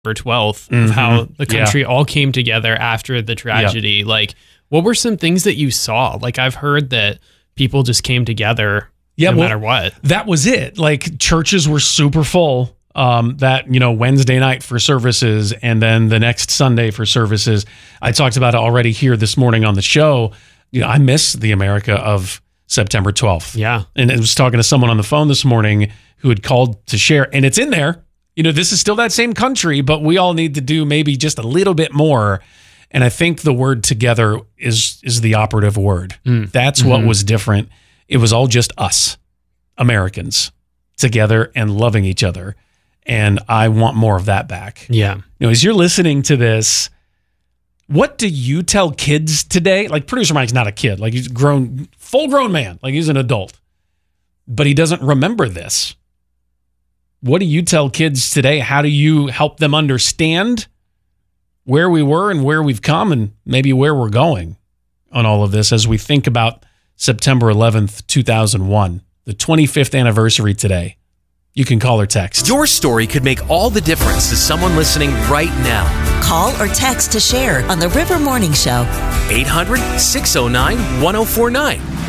12th of how the country all came together after the tragedy. Like, what were some things that you saw? Like, I've heard that people just came together no matter what. That was it. Like, churches were super full that, Wednesday night for services and then the next Sunday for services. I talked about it already here this morning on the show. I miss the America of September 12th. Yeah. And I was talking to someone on the phone this morning who had called to share, and it's in there. This is still that same country, but we all need to do maybe just a little bit more. And I think the word together is the operative word. That's what was different. It was all just us, Americans, together and loving each other. And I want more of that back. Yeah. As you're listening to this, what do you tell kids today? Like, producer Mike's not a kid. Like, he's full grown man. Like, he's an adult. But he doesn't remember this. What do you tell kids today? How do you help them understand where we were and where we've come and maybe where we're going on all of this as we think about September 11th, 2001, the 25th anniversary today? You can call or text. Your story could make all the difference to someone listening right now. Call or text to share on the River Morning Show. 800-609-1049.